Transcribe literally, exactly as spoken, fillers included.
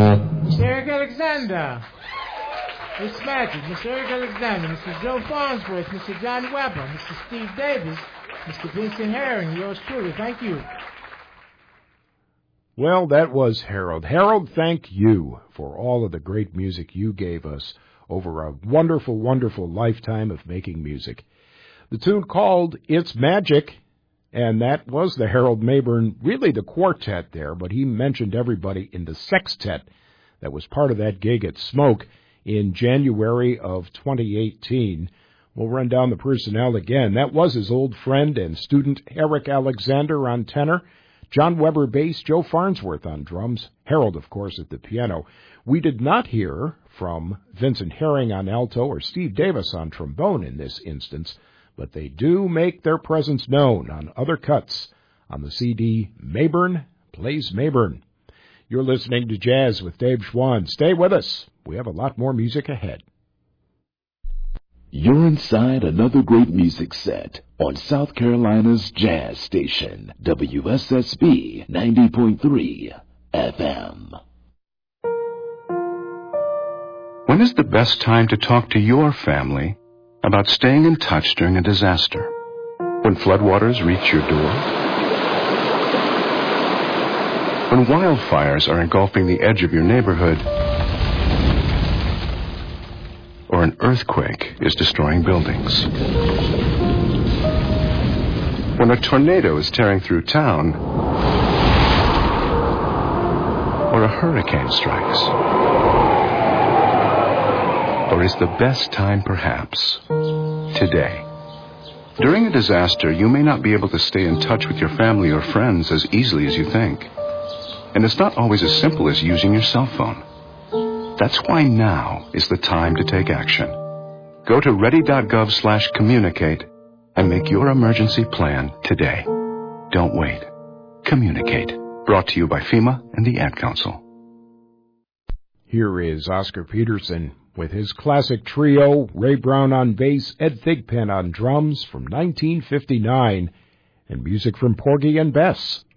Mister Eric Alexander. It's magic. Mister Eric Alexander, Mister Joe Farnsworth, Mister John Weber, Mister Steve Davis, Mister Vincent Herring, yours truly. Thank you. Well, that was Harold. Harold, thank you for all of the great music you gave us over a wonderful, wonderful lifetime of making music. The tune called It's Magic, and that was the Harold Mabern, really the quartet there, but he mentioned everybody in the sextet that was part of that gig at Smoke in January of twenty eighteen. We'll run down the personnel again. That was his old friend and student Eric Alexander on tenor, John Weber bass, Joe Farnsworth on drums, Harold, of course, at the piano. We did not hear from Vincent Herring on alto or Steve Davis on trombone in this instance, but they do make their presence known on other cuts on the C D Mabern Plays Mabern. You're listening to Jazz with Dave Schwann. Stay with us. We have a lot more music ahead. You're inside another great music set on South Carolina's jazz station, W S S B ninety point three F M. When is the best time to talk to your family about staying in touch during a disaster? When floodwaters reach your door? When wildfires are engulfing the edge of your neighborhood? Or an earthquake is destroying buildings? When a tornado is tearing through town? Or a hurricane strikes? Or is the best time perhaps today? During a disaster, you may not be able to stay in touch with your family or friends as easily as you think. And it's not always as simple as using your cell phone. That's why now is the time to take action. Go to ready.gov slash communicate and make your emergency plan today. Don't wait. Communicate. Brought to you by FEMA and the Ad Council. Here is Oscar Peterson with his classic trio, Ray Brown on bass, Ed Thigpen on drums from nineteen fifty-nine, and music from Porgy and Bess.